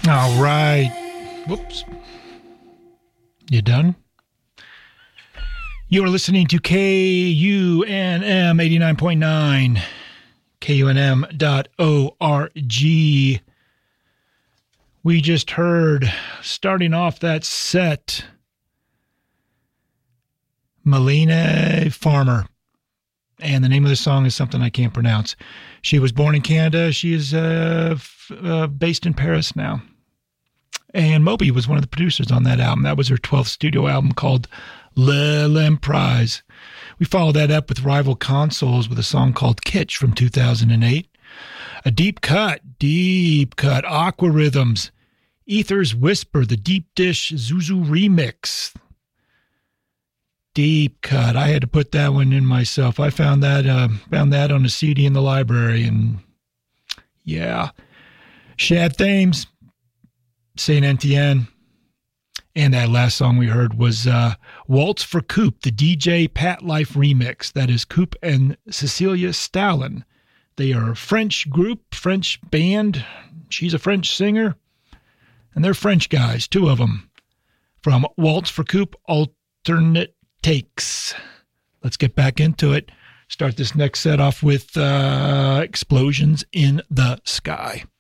All right. Whoops. You done? You are listening to KUNM 89.9, KUNM.org. We just heard, starting off that set, Mylene Farmer. And the name of the song is something I can't pronounce. She was born in Canada. She is based in Paris now. And Moby was one of the producers on that album. That was her 12th studio album called L'Emprise. We followed that up with Rival Consoles with a song called Kitsch from 2008. A deep cut, Aqua Rhythms, Ether's Whisper, the Deep Dish Zuzu remix. Deep cut. I had to put that one in myself. I found that on a CD in the library, and yeah. Shad Thames, Saint Etienne. And that last song we heard was Waltz for Coop, the DJ Pat Life remix. That is Coop and Cecilia Stalin. They are a French group, French band. She's a French singer. And they're French guys, two of them. From Waltz for Coop, Alternate Takes. Let's get back into it. Start this next set off with Explosions in the Sky.